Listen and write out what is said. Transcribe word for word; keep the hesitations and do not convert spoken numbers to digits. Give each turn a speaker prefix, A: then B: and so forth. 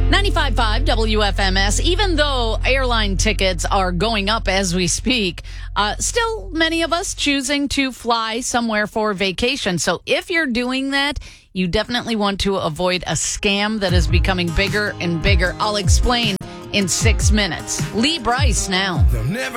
A: ninety-five point five W F M S. Even though airline tickets are going up as we speak, uh, still many of us choosing to fly somewhere for vacation. So if you're doing that, you definitely want to avoid a scam that is becoming bigger and bigger. I'll explain in six minutes. Lee Bryce now.
B: They'll never